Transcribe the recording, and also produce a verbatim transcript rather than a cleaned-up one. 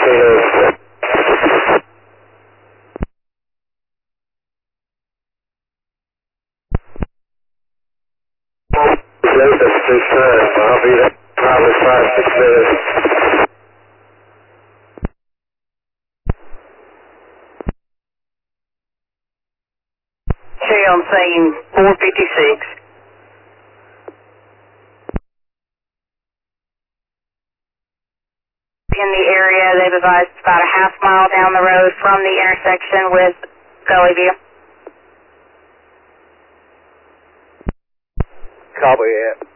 I'll be there probably five, six minutes. Okay, on scene four fifty-six. In the area, they've advised it's about a half mile down the road from the intersection with Gully View. Copy that.